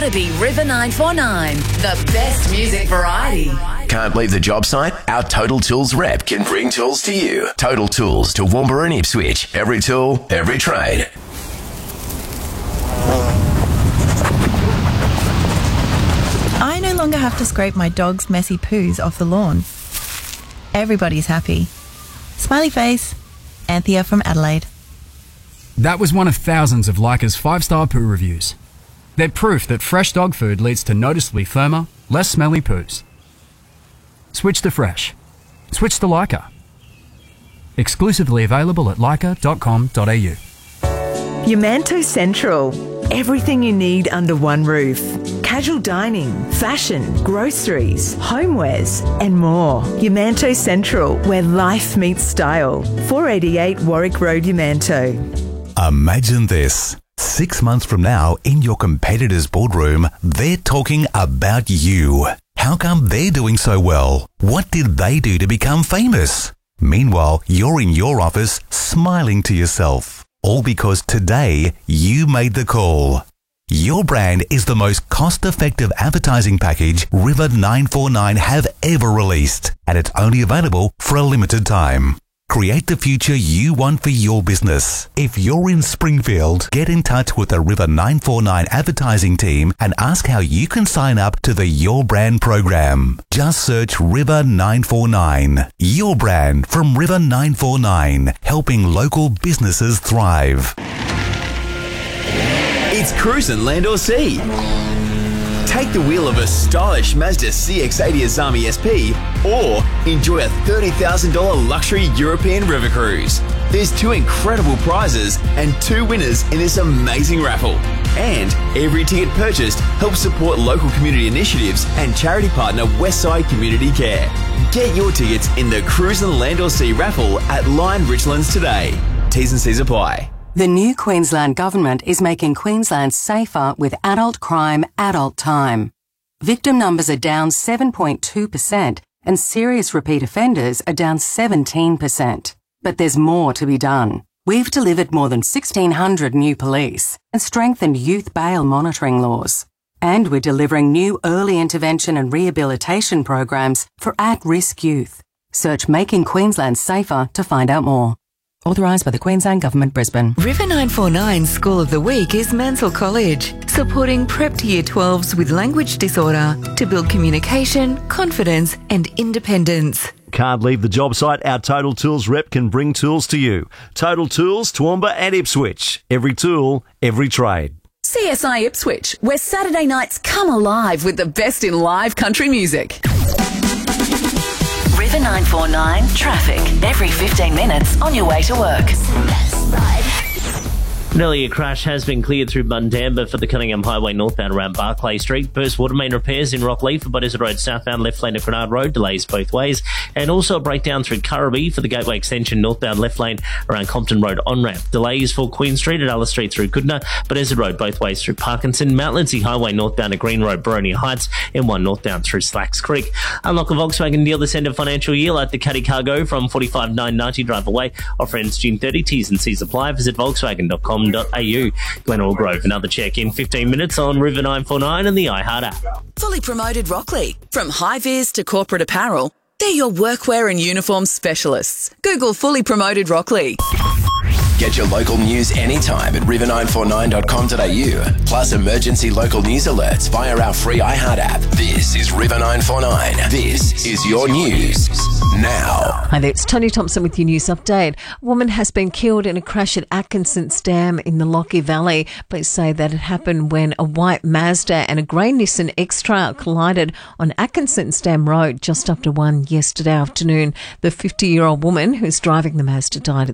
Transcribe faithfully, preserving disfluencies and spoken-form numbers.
gotta be River nine four nine, the best music variety. Can't leave the job site? Our Total Tools rep can bring tools to you. Total Tools, Toowoomba and Ipswich. Every tool, every trade. I no longer have to scrape my dog's messy poos off the lawn. Everybody's happy. Smiley face. Anthea from Adelaide. That was one of thousands of Leica's five-star poo reviews. They're proof that fresh dog food leads to noticeably firmer, less smelly poos. Switch to fresh. Switch to Leica. Exclusively available at leica dot com dot a u. Yamanto Central. Everything you need under one roof. Casual dining, fashion, groceries, homewares and more. Yamanto Central, where life meets style. four eighty-eight Warwick Road, Yamanto. Imagine this. Six months from now, in your competitor's boardroom, they're talking about you. How come they're doing so well? What did they do to become famous? Meanwhile, you're in your office smiling to yourself. All because today you made the call. Your brand is the most cost-effective advertising package River nine four nine have ever released, and it's only available for a limited time. Create the future you want for your business. If you're in Springfield, get in touch with the River nine four nine advertising team and ask how you can sign up to the Your Brand program. Just search River nine four nine. Your Brand from River nine four nine, helping local businesses thrive. It's cruising land or sea. Take the wheel of a stylish Mazda C X eighty Azami S P or enjoy a thirty thousand dollars luxury European river cruise. There's two incredible prizes and two winners in this amazing raffle. And every ticket purchased helps support local community initiatives and charity partner Westside Community Care. Get your tickets in the Cruisin' Land or Sea raffle at Lion Richlands today. T's and C's apply. The new Queensland Government is making Queensland safer with adult crime, adult time. Victim numbers are down seven point two percent and serious repeat offenders are down seventeen percent. But there's more to be done. We've delivered more than sixteen hundred new police and strengthened youth bail monitoring laws. And we're delivering new early intervention and rehabilitation programs for at-risk youth. Search Making Queensland Safer to find out more. Authorised by the Queensland Government, Brisbane. River nine four nine School of the Week is Mansell College, supporting prepped Year twelves with language disorder to build communication, confidence and independence. Can't leave the job site? Our Total Tools rep can bring tools to you. Total Tools, Toowoomba and Ipswich. Every tool, every trade. C S I Ipswich, where Saturday nights come alive with the best in live country music. River nine four nine traffic every fifteen minutes on your way to work. An earlier crash has been cleared through Bundamba for the Cunningham Highway northbound around Barclay Street. Burst water main repairs in Rockleaf for Butters Road southbound left lane of Grenard Road, delays both ways. And also a breakdown through Currabee for the Gateway extension northbound left lane around Compton Road on-ramp. Delays for Queen Street at Alice Street through Goodna, Butters Road both ways through Parkinson. Mount Lindsay Highway northbound to Green Road, Boronia Heights, M one northbound through Slacks Creek. Unlock a Volkswagen deal this end of financial year at the Caddy Cargo from forty-five nine ninety drive away. Offer ends June thirtieth. T's and C's apply. Visit volkswagen dot com dot a u. Glenelg Grove, another check in fifteen minutes on River nine four nine and the iHeart app. Fully promoted Rockley. From high-vis to corporate apparel, they're your workwear and uniform specialists. Google Fully Promoted Rockley. Get your local news anytime at river nine four nine dot com dot a u. Plus emergency local news alerts via our free iHeart app. This is River nine four nine. This is your news now. Hi there, it's Tony Thompson with your news update. A woman has been killed in a crash at Atkinson's Dam in the Lockie Valley. Police say that it happened when a white Mazda and a grey Nissan X-Trail collided on Atkinson's Dam Road just after one yesterday afternoon. The fifty-year-old woman who's driving the Mazda died at